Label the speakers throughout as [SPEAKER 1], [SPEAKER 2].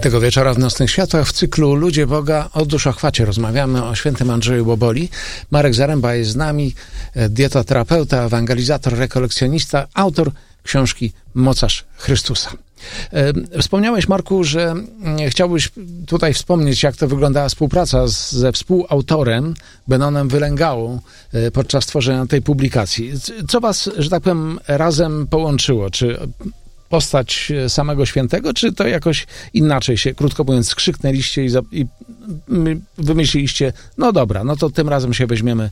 [SPEAKER 1] Tego wieczora w Nocnych Światłach w cyklu Ludzie Boga o duszachwacie rozmawiamy o świętym Andrzeju Boboli. Marek Zaręba jest z nami, dietoterapeuta, ewangelizator, rekolekcjonista, autor książki Mocarz Chrystusa. Wspomniałeś, Marku, że chciałbyś tutaj wspomnieć, jak to wyglądała współpraca ze współautorem Benonem Wylęgałą podczas tworzenia tej publikacji. Co was, że tak powiem, razem połączyło? Czy postać samego świętego, czy to jakoś inaczej się, krótko mówiąc, skrzyknęliście i wymyśliliście, no dobra, no to tym razem się weźmiemy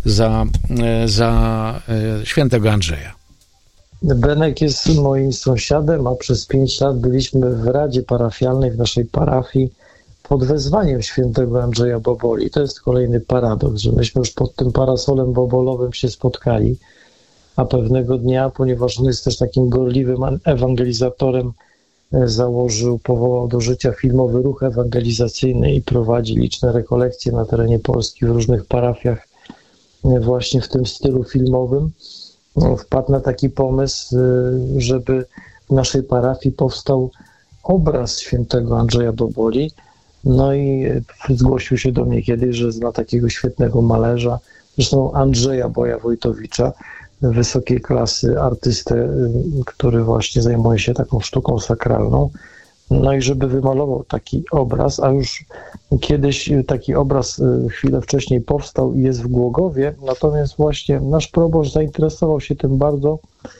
[SPEAKER 1] za świętego Andrzeja?
[SPEAKER 2] Benek jest moim sąsiadem, a przez 5 lat byliśmy w Radzie Parafialnej w naszej parafii pod wezwaniem świętego Andrzeja Boboli. To jest kolejny paradoks, że myśmy już pod tym parasolem bobolowym się spotkali, a pewnego dnia, ponieważ on jest też takim gorliwym ewangelizatorem, powołał do życia filmowy ruch ewangelizacyjny i prowadzi liczne rekolekcje na terenie Polski w różnych parafiach właśnie w tym stylu filmowym. Wpadł na taki pomysł, żeby w naszej parafii powstał obraz świętego Andrzeja Boboli. No i zgłosił się do mnie kiedyś, że zna takiego świetnego malarza, zresztą Andrzeja Boja-Wojtowicza, wysokiej klasy artystę, który właśnie zajmuje się taką sztuką sakralną. No i żeby wymalował taki obraz, a już kiedyś taki obraz chwilę wcześniej powstał i jest w Głogowie, natomiast właśnie nasz proboszcz zainteresował się tym bardzo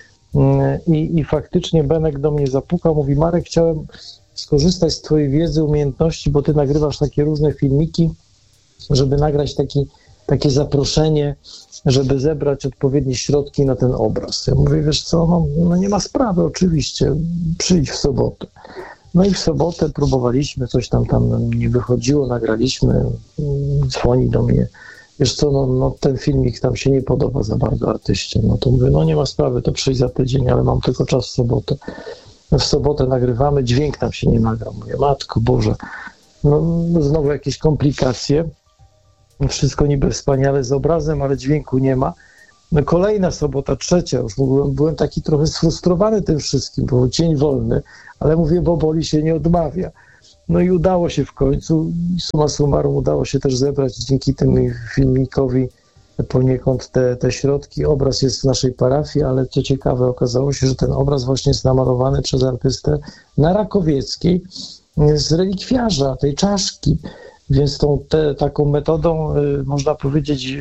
[SPEAKER 2] i faktycznie Benek do mnie zapukał, mówi: Marek, chciałem skorzystać z twojej wiedzy, umiejętności, bo ty nagrywasz takie różne filmiki, żeby nagrać takie zaproszenie, żeby zebrać odpowiednie środki na ten obraz. Ja mówię: wiesz co, no nie ma sprawy, oczywiście, przyjdź w sobotę. No i w sobotę próbowaliśmy, coś tam nie wychodziło, nagraliśmy, dzwoni do mnie: wiesz co, no ten filmik tam się nie podoba za bardzo artyście. No to mówię: no nie ma sprawy, to przyjdź za tydzień, ale mam tylko czas w sobotę. W sobotę nagrywamy, dźwięk tam się nie nagrał. Mówię: Matko Boże, no znowu jakieś komplikacje. Wszystko niby wspaniale z obrazem, ale dźwięku nie ma. No kolejna sobota, trzecia, już byłem taki trochę sfrustrowany tym wszystkim, bo dzień wolny, ale mówię, Boboli się nie odmawia. No i udało się w końcu, summa summarum udało się też zebrać dzięki temu filmikowi poniekąd te środki. Obraz jest w naszej parafii, ale co ciekawe, okazało się, że ten obraz właśnie jest namalowany przez artystę na Rakowieckiej z relikwiarza, tej czaszki. Więc taką metodą, można powiedzieć,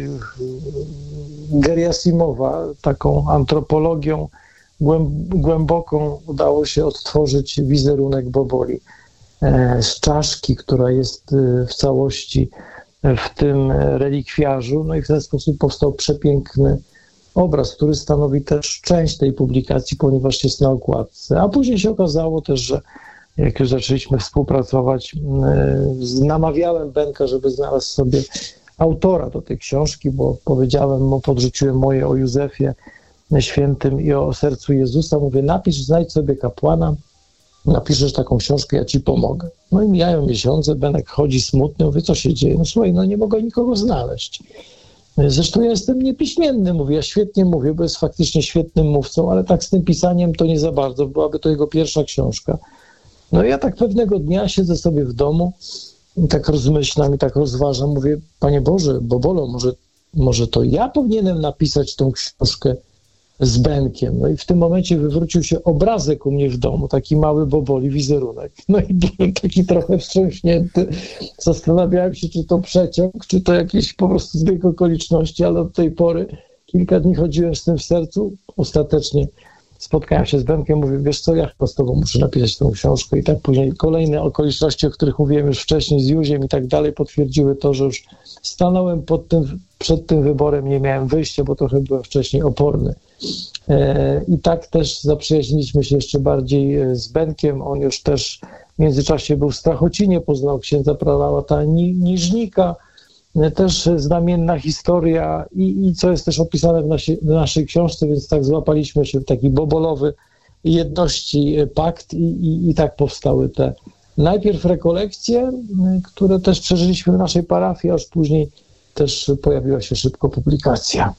[SPEAKER 2] Geriasimowa, taką antropologią głęboką udało się odtworzyć wizerunek Boboli z czaszki, która jest w całości w tym relikwiarzu. No i w ten sposób powstał przepiękny obraz, który stanowi też część tej publikacji, ponieważ jest na okładce. A później się okazało też, że jak już zaczęliśmy współpracować, namawiałem Benka, żeby znalazł sobie autora do tej książki, bo powiedziałem mu, podrzuciłem moje o Józefie Świętym i o sercu Jezusa. Mówię: napisz, znajdź sobie kapłana, napiszesz taką książkę, ja ci pomogę. No i mijają miesiące, Benek chodzi smutny, mówię: co się dzieje? No słuchaj, no nie mogę nikogo znaleźć. Zresztą ja jestem niepiśmienny, mówię, ja świetnie mówię, bo jest faktycznie świetnym mówcą, ale tak z tym pisaniem to nie za bardzo, byłaby to jego pierwsza książka. No ja tak pewnego dnia siedzę sobie w domu i tak rozmyślam i tak rozważam, mówię: Panie Boże, Bobolo, może to ja powinienem napisać tą książkę z Benkiem. No i w tym momencie wywrócił się obrazek u mnie w domu, taki mały Boboli, wizerunek. No i byłem taki trochę wstrząśnięty. Zastanawiałem się, czy to przeciąg, czy to jakieś po prostu zbieg okoliczności, ale od tej pory kilka dni chodziłem z tym w sercu. Ostatecznie spotkałem się z Benkiem, mówię: wiesz co, ja chyba z tobą muszę napisać tę książkę. I tak później kolejne okoliczności, o których mówiłem już wcześniej z Józiem i tak dalej, potwierdziły to, że już stanąłem przed tym wyborem, nie miałem wyjścia, bo trochę byłem wcześniej oporny. I tak też zaprzyjaźniliśmy się jeszcze bardziej z Benkiem. On już też w międzyczasie był w Strachocinie, poznał księdza prałata Niżnika, też znamienna historia i co jest też opisane w naszej książce, więc tak złapaliśmy się w taki bobolowy jedności pakt i tak powstały te najpierw rekolekcje, które też przeżyliśmy w naszej parafii, a już później też pojawiła się szybko publikacja.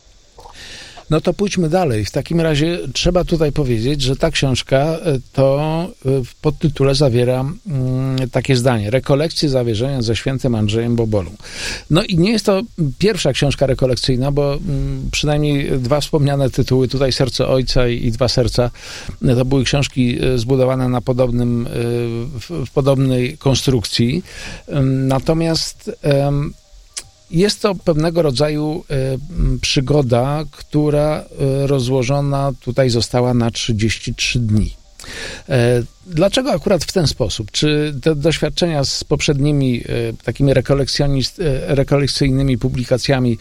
[SPEAKER 1] No to pójdźmy dalej. W takim razie trzeba tutaj powiedzieć, że ta książka to w podtytule zawiera takie zdanie. Rekolekcje zawierzenia ze świętym Andrzejem Bobolą. No i nie jest to pierwsza książka rekolekcyjna, bo przynajmniej 2 wspomniane tytuły, tutaj Serce Ojca i Dwa Serca, to były książki zbudowane na w podobnej konstrukcji. Natomiast jest to pewnego rodzaju przygoda, która rozłożona tutaj została na 33 dni. Dlaczego akurat w ten sposób? Czy te doświadczenia z poprzednimi takimi rekolekcyjnymi publikacjami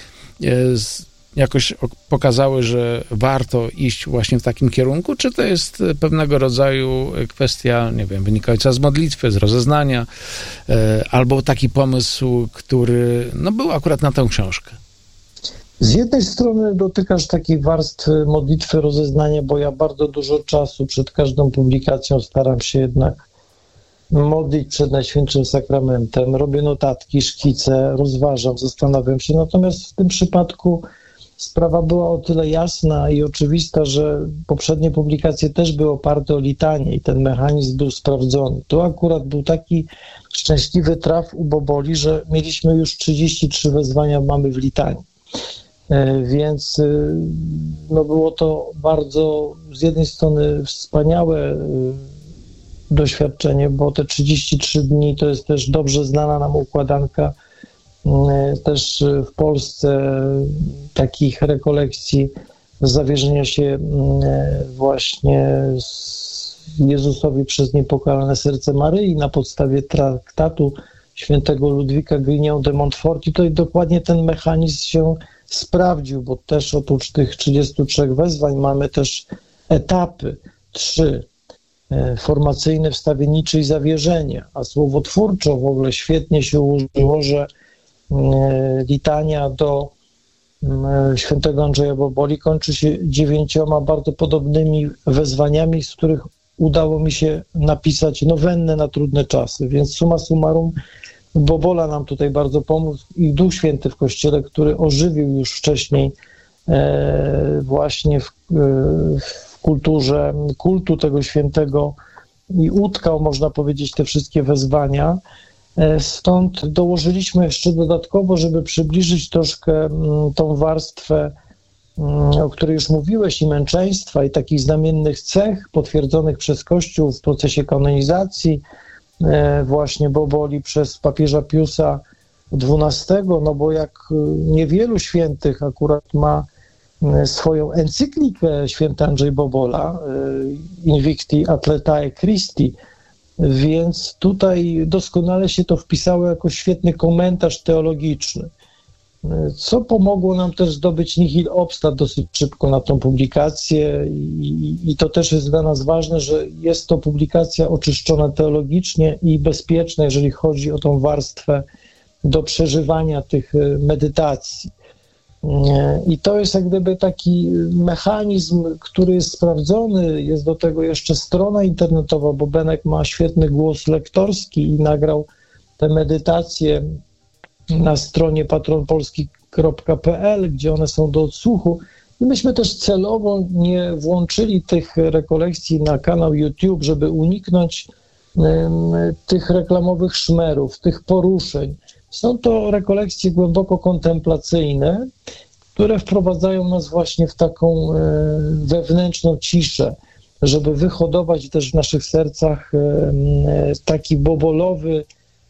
[SPEAKER 1] jakoś pokazały, że warto iść właśnie w takim kierunku, czy to jest pewnego rodzaju kwestia, nie wiem, wynikająca z modlitwy, z rozeznania, albo taki pomysł, który był akurat na tę książkę?
[SPEAKER 2] Z jednej strony dotykasz takiej warstwy modlitwy, rozeznania, bo ja bardzo dużo czasu przed każdą publikacją staram się jednak modlić przed Najświętszym Sakramentem, robię notatki, szkice, rozważam, zastanawiam się, natomiast w tym przypadku sprawa była o tyle jasna i oczywista, że poprzednie publikacje też były oparte o litanię i ten mechanizm był sprawdzony. Tu akurat był taki szczęśliwy traf u Boboli, że mieliśmy już 33 wezwania mamy w litanii. Więc było to bardzo z jednej strony wspaniałe doświadczenie, bo te 33 dni to jest też dobrze znana nam układanka. Też w Polsce takich rekolekcji zawierzenia się właśnie Jezusowi przez niepokalane serce Maryi na podstawie traktatu świętego Ludwika Grignon de Montfort. I to dokładnie ten mechanizm się sprawdził, bo też oprócz tych 33 wezwań mamy też etapy 3. Formacyjne, wstawiennicze i zawierzenie, a słowotwórczo w ogóle świetnie się ułożyło, że litania do świętego Andrzeja Boboli kończy się 9 bardzo podobnymi wezwaniami, z których udało mi się napisać nowennę na trudne czasy, więc summa summarum Bobola nam tutaj bardzo pomógł i Duch Święty w Kościele, który ożywił już wcześniej właśnie w kulturze kultu tego świętego i utkał, można powiedzieć, te wszystkie wezwania. Stąd dołożyliśmy jeszcze dodatkowo, żeby przybliżyć troszkę tą warstwę, o której już mówiłeś, i męczeństwa, i takich znamiennych cech potwierdzonych przez Kościół w procesie kanonizacji właśnie Boboli przez papieża Piusa XII, bo jak niewielu świętych akurat ma swoją encyklikę święty Andrzej Bobola, Invicti Atletae Christi, więc tutaj doskonale się to wpisało jako świetny komentarz teologiczny, co pomogło nam też zdobyć nihil obstat dosyć szybko na tą publikację i to też jest dla nas ważne, że jest to publikacja oczyszczona teologicznie i bezpieczna, jeżeli chodzi o tą warstwę do przeżywania tych medytacji. I to jest jak gdyby taki mechanizm, który jest sprawdzony. Jest do tego jeszcze strona internetowa, bo Benek ma świetny głos lektorski i nagrał te medytacje na stronie patronpolski.pl, gdzie one są do odsłuchu. I myśmy też celowo nie włączyli tych rekolekcji na kanał YouTube, żeby uniknąć tych reklamowych szmerów, tych poruszeń. Są to rekolekcje głęboko kontemplacyjne, które wprowadzają nas właśnie w taką wewnętrzną ciszę, żeby wyhodować też w naszych sercach taki bobolowy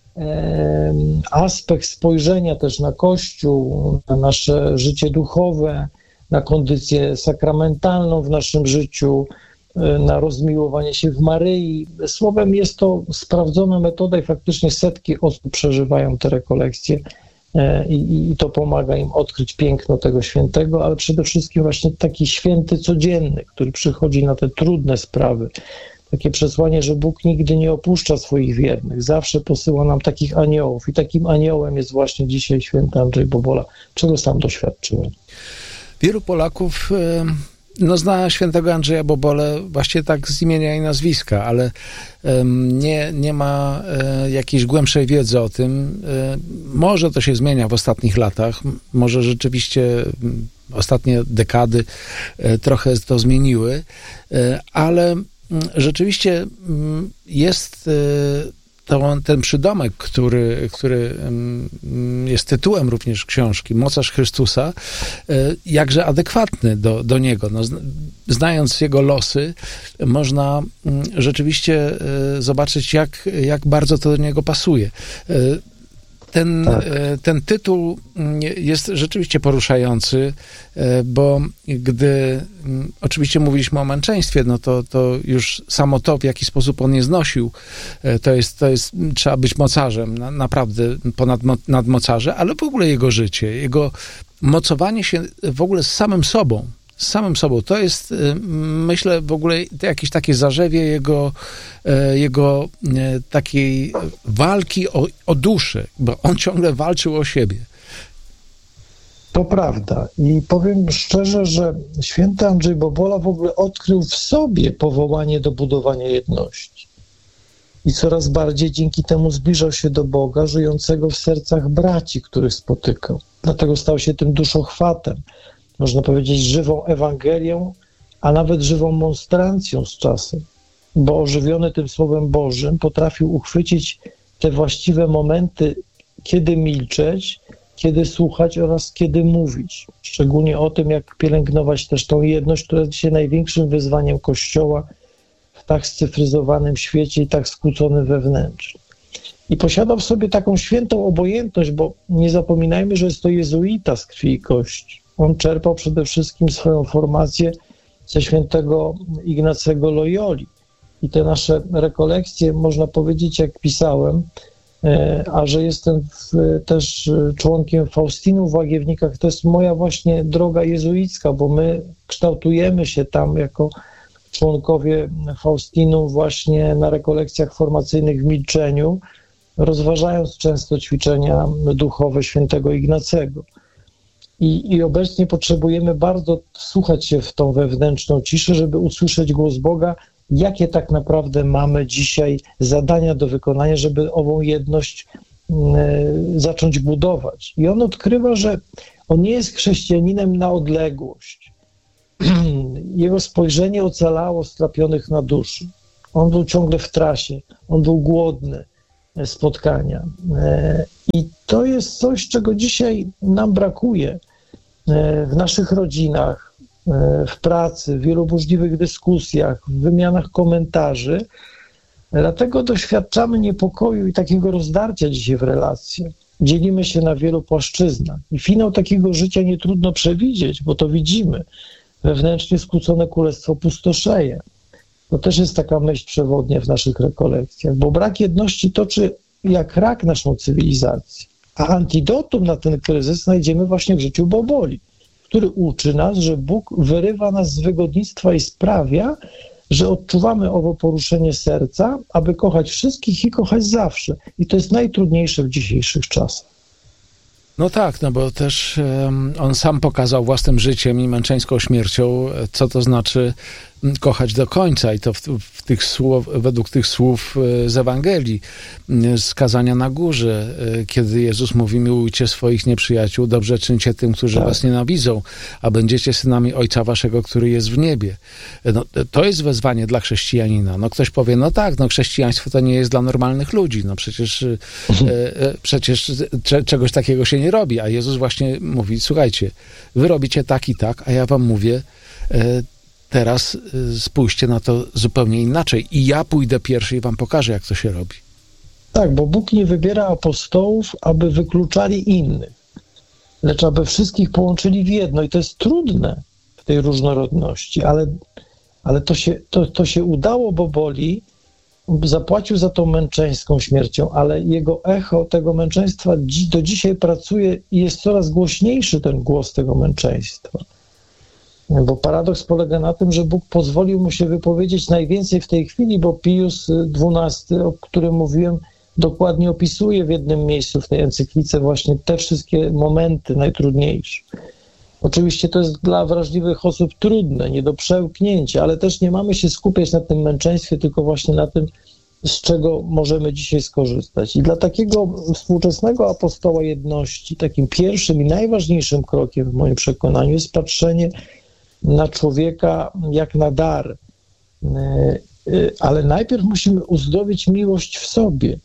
[SPEAKER 2] aspekt spojrzenia też na Kościół, na nasze życie duchowe, na kondycję sakramentalną w naszym życiu, na rozmiłowanie się w Maryi. Słowem, jest to sprawdzona metoda i faktycznie setki osób przeżywają te rekolekcje i to pomaga im odkryć piękno tego świętego, ale przede wszystkim właśnie taki święty codzienny, który przychodzi na te trudne sprawy. Takie przesłanie, że Bóg nigdy nie opuszcza swoich wiernych, zawsze posyła nam takich aniołów i takim aniołem jest właśnie dzisiaj święty Andrzej Bobola, czego sam doświadczyłem.
[SPEAKER 1] Wielu Polaków zna świętego Andrzeja Bobolę właśnie tak z imienia i nazwiska, ale nie ma jakiejś głębszej wiedzy o tym. Może to się zmienia w ostatnich latach, może rzeczywiście ostatnie dekady trochę to zmieniły, ale rzeczywiście jest ten przydomek, który jest tytułem również książki, Mocarz Chrystusa, jakże adekwatny do niego. No, znając jego losy, można rzeczywiście zobaczyć, jak bardzo to do niego pasuje. Ten tytuł jest rzeczywiście poruszający, bo gdy oczywiście mówiliśmy o męczeństwie, no to już samo to, w jaki sposób on je znosił, to jest trzeba być mocarzem, naprawdę nad mocarze, ale w ogóle jego życie, jego mocowanie się w ogóle z samym sobą, to jest, myślę, w ogóle jakieś takie zarzewie jego takiej walki o duszę, bo on ciągle walczył o siebie.
[SPEAKER 2] To prawda. I powiem szczerze, że święty Andrzej Bobola w ogóle odkrył w sobie powołanie do budowania jedności. I coraz bardziej dzięki temu zbliżał się do Boga, żyjącego w sercach braci, których spotykał. Dlatego stał się tym duszochwatem. Można powiedzieć, żywą Ewangelią, a nawet żywą monstrancją z czasem, bo ożywiony tym Słowem Bożym potrafił uchwycić te właściwe momenty, kiedy milczeć, kiedy słuchać oraz kiedy mówić. Szczególnie o tym, jak pielęgnować też tą jedność, która jest dzisiaj największym wyzwaniem Kościoła w tak scyfryzowanym świecie i tak skłóconym wewnętrznie. I posiadał w sobie taką świętą obojętność, bo nie zapominajmy, że jest to jezuita z krwi i kości. On czerpał przede wszystkim swoją formację ze świętego Ignacego Loyoli. I te nasze rekolekcje, można powiedzieć, jak pisałem, a że jestem też członkiem Faustynów w Łagiewnikach, to jest moja właśnie droga jezuicka, bo my kształtujemy się tam jako członkowie Faustynów właśnie na rekolekcjach formacyjnych w milczeniu, rozważając często ćwiczenia duchowe świętego Ignacego. I obecnie potrzebujemy bardzo wsłuchać się w tą wewnętrzną ciszę, żeby usłyszeć głos Boga, jakie tak naprawdę mamy dzisiaj zadania do wykonania, żeby ową jedność zacząć budować. I on odkrywa, że on nie jest chrześcijaninem na odległość. Jego spojrzenie ocalało strapionych na duszy. On był ciągle w trasie, on był głodny spotkania. I to jest coś, czego dzisiaj nam brakuje w naszych rodzinach, w pracy, w wielu burzliwych dyskusjach, w wymianach komentarzy. Dlatego doświadczamy niepokoju i takiego rozdarcia dzisiaj w relacjach. Dzielimy się na wielu płaszczyznach. I finał takiego życia nie trudno przewidzieć, bo to widzimy. Wewnętrznie skłócone królestwo pustoszeje. To też jest taka myśl przewodnia w naszych rekolekcjach, bo brak jedności toczy jak rak naszą cywilizację. A antidotum na ten kryzys znajdziemy właśnie w życiu Boboli, który uczy nas, że Bóg wyrywa nas z wygodnictwa i sprawia, że odczuwamy owo poruszenie serca, aby kochać wszystkich i kochać zawsze. I to jest najtrudniejsze w dzisiejszych czasach.
[SPEAKER 1] No tak, no bo też on sam pokazał własnym życiem i męczeńską śmiercią, co to znaczy kochać do końca i to według tych słów z Ewangelii, z kazania na górze, kiedy Jezus mówi: miłujcie swoich nieprzyjaciół, dobrze czyńcie tym, którzy was nienawidzą, a będziecie synami Ojca waszego, który jest w niebie. No, to jest wezwanie dla chrześcijanina. No ktoś powie, no tak, no chrześcijaństwo to nie jest dla normalnych ludzi, no przecież czegoś takiego się nie robi, a Jezus właśnie mówi: słuchajcie, wy robicie tak i tak, a ja wam mówię, teraz spójrzcie na to zupełnie inaczej. I ja pójdę pierwszy i wam pokażę, jak to się robi.
[SPEAKER 2] Tak, bo Bóg nie wybiera apostołów, aby wykluczali innych, lecz aby wszystkich połączyli w jedno. I to jest trudne w tej różnorodności, ale to się udało Boboli. Zapłacił za tą męczeńską śmiercią, ale jego echo tego męczeństwa do dzisiaj pracuje i jest coraz głośniejszy ten głos tego męczeństwa. Bo paradoks polega na tym, że Bóg pozwolił mu się wypowiedzieć najwięcej w tej chwili, bo Pius XII, o którym mówiłem, dokładnie opisuje w jednym miejscu w tej encyklice właśnie te wszystkie momenty najtrudniejsze. Oczywiście to jest dla wrażliwych osób trudne, nie do przełknięcia, ale też nie mamy się skupiać na tym męczeństwie, tylko właśnie na tym, z czego możemy dzisiaj skorzystać. I dla takiego współczesnego apostoła jedności, takim pierwszym i najważniejszym krokiem w moim przekonaniu jest patrzenie na człowieka jak na dar. Ale najpierw musimy uzdrowić miłość w sobie,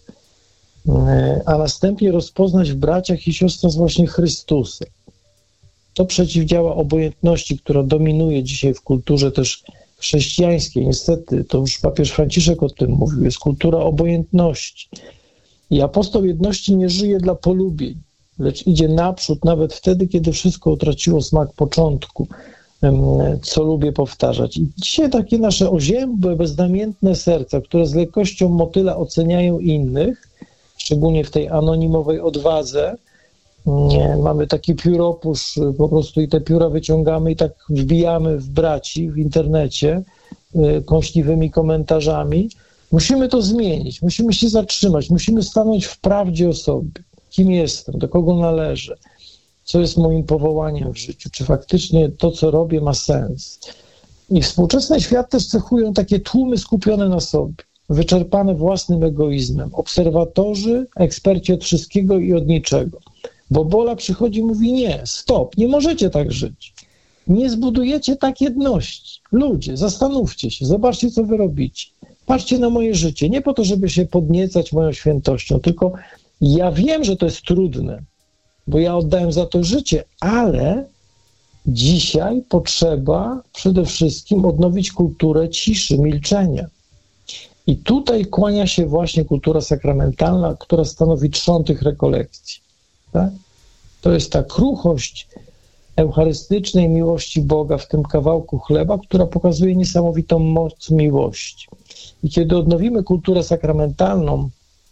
[SPEAKER 2] a następnie rozpoznać w braciach i siostrach właśnie Chrystusa. To przeciwdziała obojętności, która dominuje dzisiaj w kulturze też chrześcijańskiej. Niestety, to już papież Franciszek o tym mówił, jest kultura obojętności. I apostoł jedności nie żyje dla polubień, lecz idzie naprzód nawet wtedy, kiedy wszystko utraciło smak początku, co lubię powtarzać. I dzisiaj takie nasze oziębłe, beznamiętne serca, które z lekkością motyla oceniają innych, szczególnie w tej anonimowej odwadze, mamy taki pióropusz po prostu i te pióra wyciągamy i tak wbijamy w braci w internecie kąśliwymi komentarzami. Musimy to zmienić, musimy się zatrzymać, musimy stanąć w prawdzie o sobie. Kim jestem, do kogo należę, co jest moim powołaniem w życiu, czy faktycznie to, co robię, ma sens. I współczesny świat też cechują takie tłumy skupione na sobie, wyczerpane własnym egoizmem, obserwatorzy, eksperci od wszystkiego i od niczego. Bobola przychodzi i mówi: nie, stop, nie możecie tak żyć. Nie zbudujecie tak jedności. Ludzie, zastanówcie się, zobaczcie, co wy robicie. Patrzcie na moje życie, nie po to, żeby się podniecać moją świętością, tylko ja wiem, że to jest trudne, bo ja oddałem za to życie, ale dzisiaj potrzeba przede wszystkim odnowić kulturę ciszy, milczenia. I tutaj kłania się właśnie kultura sakramentalna, która stanowi trzon tych rekolekcji. Tak? To jest ta kruchość eucharystycznej miłości Boga w tym kawałku chleba, która pokazuje niesamowitą moc miłości. I kiedy odnowimy kulturę sakramentalną,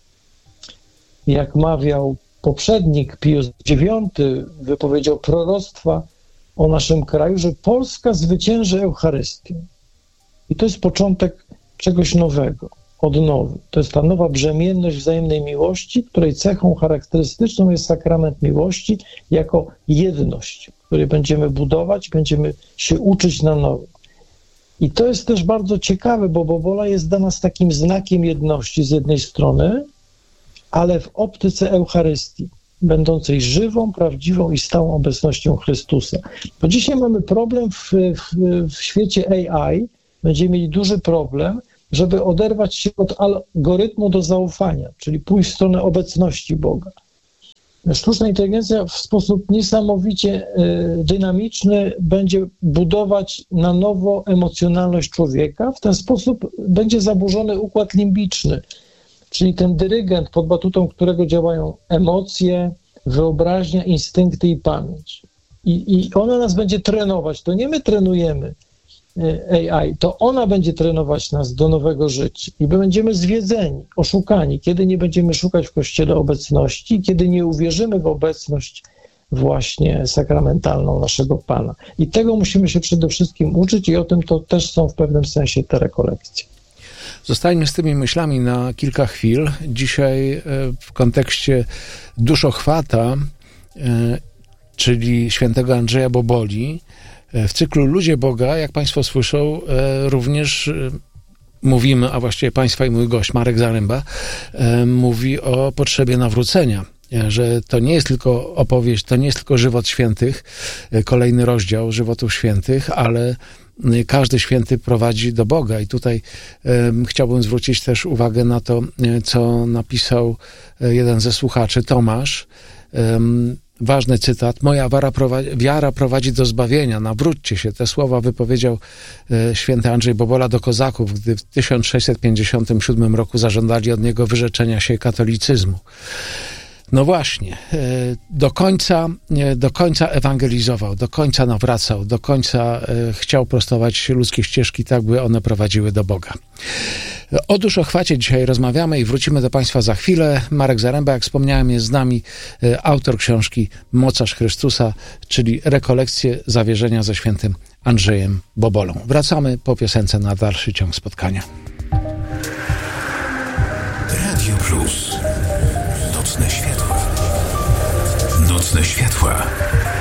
[SPEAKER 2] jak mawiał poprzednik, Pius IX wypowiedział proroctwa o naszym kraju, że Polska zwycięży Eucharystię. I to jest początek czegoś nowego, odnowy. To jest ta nowa brzemienność wzajemnej miłości, której cechą charakterystyczną jest sakrament miłości jako jedność, której będziemy budować, będziemy się uczyć na nowo. I to jest też bardzo ciekawe, bo Bobola jest dla nas takim znakiem jedności z jednej strony, ale w optyce Eucharystii, będącej żywą, prawdziwą i stałą obecnością Chrystusa. Bo dzisiaj mamy problem w świecie AI, będziemy mieli duży problem, żeby oderwać się od algorytmu do zaufania, czyli pójść w stronę obecności Boga. Sztuczna inteligencja w sposób niesamowicie dynamiczny będzie budować na nowo emocjonalność człowieka. W ten sposób będzie zaburzony układ limbiczny, czyli ten dyrygent, pod batutą którego działają emocje, wyobraźnia, instynkty i pamięć. I ona nas będzie trenować. To nie my trenujemy AI, to ona będzie trenować nas do nowego życia. I my będziemy zwiedzeni, oszukani, kiedy nie będziemy szukać w Kościele obecności, kiedy nie uwierzymy w obecność właśnie sakramentalną naszego Pana. I tego musimy się przede wszystkim uczyć i o tym to też są w pewnym sensie te rekolekcje.
[SPEAKER 1] Zostańmy z tymi myślami na kilka chwil. Dzisiaj w kontekście duszochwata, czyli świętego Andrzeja Boboli, w cyklu Ludzie Boga, jak Państwo słyszą, również mówimy, a właściwie Państwa i mój gość Marek Zaręba mówi o potrzebie nawrócenia, że to nie jest tylko opowieść, to nie jest tylko żywot świętych, kolejny rozdział żywotów świętych, ale każdy święty prowadzi do Boga. I tutaj chciałbym zwrócić też uwagę na to, co napisał jeden ze słuchaczy, Tomasz. Ważny cytat. Moja wiara prowadzi do zbawienia. Nawróćcie się. Te słowa wypowiedział święty Andrzej Bobola do kozaków, gdy w 1657 roku zażądali od niego wyrzeczenia się katolicyzmu. No właśnie, do końca ewangelizował, do końca nawracał, do końca chciał prostować ludzkie ścieżki tak, by one prowadziły do Boga. O duszochwacie dzisiaj rozmawiamy i wrócimy do Państwa za chwilę. Marek Zaręba, jak wspomniałem, jest z nami autor książki Mocarz Chrystusa, czyli rekolekcje zawierzenia ze świętym Andrzejem Bobolą. Wracamy po piosence na dalszy ciąg spotkania.
[SPEAKER 3] Radio Plus. Nocne światła. Nocne światła.